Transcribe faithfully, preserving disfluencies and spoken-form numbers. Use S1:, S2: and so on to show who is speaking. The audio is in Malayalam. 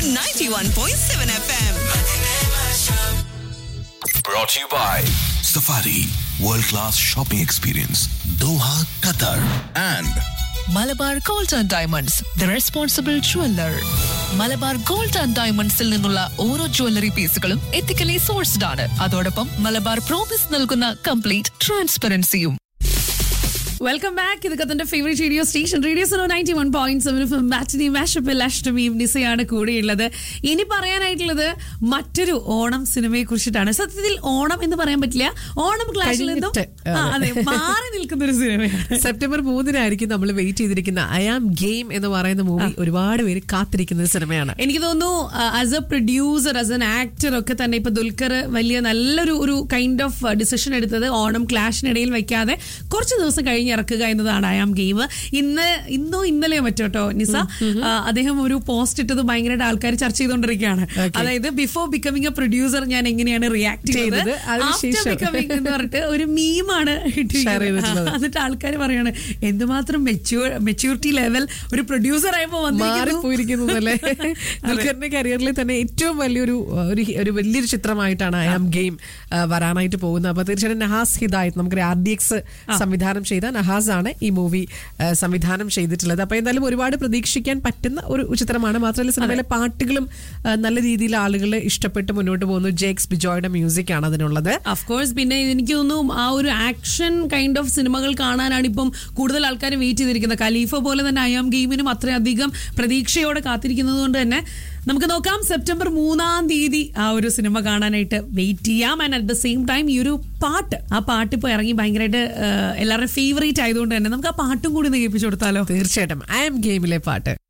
S1: on ninety-one point seven F M.
S2: Brought to you by Safari World Class Shopping Experience, Doha, Qatar, and
S3: Malabar gold and diamonds the responsible jeweller. Malabar gold and ഡയമണ്ട്സിൽ നിന്നുള്ള ഓരോ ജ്വല്ലറി പീസുകളും എത്തിക്കലി സോഴ്സ്ഡ് ആണ്. അതോടൊപ്പം മലബാർ പ്രോമിസ് നൽകുന്ന കംപ്ലീറ്റ് ട്രാൻസ്പെറൻസിയും.
S4: Welcome back. ഇത് കത്തന്റെ favourite radio station radio so ninety one point seven മാറ്റിനി മാഷപ്പിൽ അഷ്ടമിയും നിസയാണ് കൂടെയുള്ളത്. ഇനി പറയാനായിട്ടുള്ളത് മറ്റൊരു ഓണം സിനിമയെ കുറിച്ചിട്ടാണ്. സത്യത്തിൽ ഓണം എന്ന് പറയാൻ പറ്റില്ല, ഓണം ക്ലാഷിൽ നിന്നും അതെ മാറി നിൽക്കുന്ന ഒരു സിനിമയാണ്.
S5: സെപ്റ്റംബർ മൂന്നിനായിരിക്കും നമ്മൾ വെയിറ്റ് ചെയ്തിരിക്കുന്ന ഐ ആം ഗെയിം എന്ന് പറയുന്ന മൂവി ഒരുപാട് പേര് കാത്തിരിക്കുന്ന സിനിമയാണ്.
S4: എനിക്ക് തോന്നുന്നു as A producer, as an actor ഒക്കെ തന്നെ ഇപ്പൊ ദുൽഖർ വലിയ നല്ലൊരു ഒരു കൈൻഡ് ഓഫ് ഡിസിഷൻ എടുത്തത് ഓണം ക്ലാഷിനിടയിൽ വെക്കാതെ കുറച്ച് ദിവസം കഴിഞ്ഞ് ഇറക്കുക എന്നതാണ് ഐ ആം ഗെയിം. ഇന്ന് ഇന്നോ ഇന്നലെയോ മറ്റോട്ടോ നിസ അദ്ദേഹം ഒരു പോസ്റ്റ് ഇട്ടത് ഭയങ്കരമായിട്ട് ആൾക്കാർ ചർച്ച ചെയ്തുകൊണ്ടിരിക്കുകയാണ്. അതായത് ബിഫോർ ബിക്കമിങ് എ പ്രൊഡ്യൂസർ ഞാൻ എങ്ങനെയാണ് റിയാക്ട് ചെയ്തത്, ആഫ്റ്റർ ബിക്കമിങ് എന്ന് പറഞ്ഞിട്ട് ഒരു മീമാണ് ഇട്ടിരിക്കുന്നത്. എന്നിട്ട് ആൾക്കാർ പറയാണ് എന്തുമാത്രം മെച്യൂർ മെച്യൂരിറ്റി ലെവൽ ഒരു പ്രൊഡ്യൂസർ ആയപ്പോ
S5: മാറിപ്പോയിരിക്കുന്നതല്ലേ. ദുൽഖറിന്റെ കരിയറിൽ തന്നെ ഏറ്റവും വലിയൊരു ഒരു വലിയൊരു ചിത്രമായിട്ടാണ് ഐ ആം ഗെയിം വരാനായിട്ട് പോകുന്നത്. അപ്പൊ തീർച്ചയായിട്ടും നഹാസ് ഹിദായത്, നമുക്ക് ആർ ഡി എക്സ് സംവിധാനം ചെയ്ത നഹാസ് ആണ് ഈ മൂവി സംവിധാനം ചെയ്തിട്ടുള്ളത്. അപ്പൊ എന്തായാലും ഒരുപാട് പ്രതീക്ഷിക്കാൻ പറ്റുന്ന ഒരു ചിത്രമാണ്. മാത്രമല്ല സിനിമയിലെ പാട്ടുകളും നല്ല രീതിയിൽ ആളുകൾ ഇഷ്ടപ്പെട്ട് മുന്നോട്ട് പോകുന്നു. ജേക്സ് ബിജോയുടെ മ്യൂസിക് ആണ് അതിനുള്ളത്.
S4: അഫ്കോഴ്സ് പിന്നെ എനിക്ക് തോന്നുന്നു ആ ഒരു ആക്ഷൻ കൈൻഡ് ഓഫ് സിനിമകൾ കാണാനാണ് ഇപ്പം കൂടുതൽ ആൾക്കാർ വെയിറ്റ് ചെയ്തിരിക്കുന്നത്. ഖലീഫ പോലെ തന്നെ ഐ ആം ഗെയിമിനും അത്രയധികം പ്രതീക്ഷയോടെ കാത്തിരിക്കുന്നത് കൊണ്ട് തന്നെ നമുക്ക് നോക്കാം സെപ്റ്റംബർ മൂന്നാം തീയതി ആ ഒരു സിനിമ കാണാനായിട്ട് വെയിറ്റ് ചെയ്യാം. And at the same time ഈ ഒരു പാട്ട് ആ പാട്ട് ഇപ്പോൾ ഇറങ്ങി ഭയങ്കരമായിട്ട് എല്ലാവരുടെയും ഫേവറേറ്റ് ആയതുകൊണ്ട് തന്നെ നമുക്ക് ആ പാട്ടും കൂടി ഒന്ന് കേൾപ്പിച്ചു കൊടുത്താലോ?
S5: തീർച്ചയായിട്ടും ഐ ആം ഗെയിമിലെ പാട്ട്.